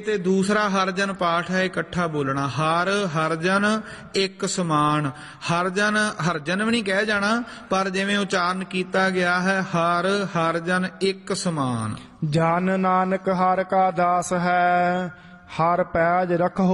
ਤੇ ਦੂਸਰਾ ਹਰਜਨ ਪਾਠ ਹੈ ਇਕੱਠਾ ਬੋਲਣਾ। ਹਰ ਹਰਜਨ ਇੱਕ ਸਮਾਨ। ਹਰਜਨ ਹਰਜਨ ਵੀ ਨਹੀਂ ਕਹਿ ਜਾਣਾ, ਪਰ ਜਿਵੇਂ ਉਚਾਰਨ ਕੀਤਾ ਗਿਆ ਹੈ ਹਰ ਹਰਜਨ ਇੱਕ ਸਮਾਨ। ਜਨ ਨਾਨਕ ਹਰ ਕਾ ਦਾਸ ਹੈ, ਹਰ ਪੈਜ ਰਖੋ